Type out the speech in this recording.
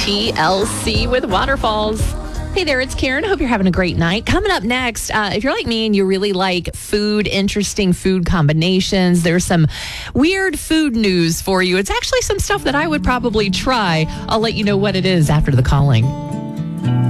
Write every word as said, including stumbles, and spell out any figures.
T L C with Waterfalls. Hey there, it's Karen. Hope you're having a great night. Coming up next, uh, if you're like me and you really like food, interesting food combinations, there's some weird food news for you. It's actually some stuff that I would probably try. I'll let you know what it is after the calling.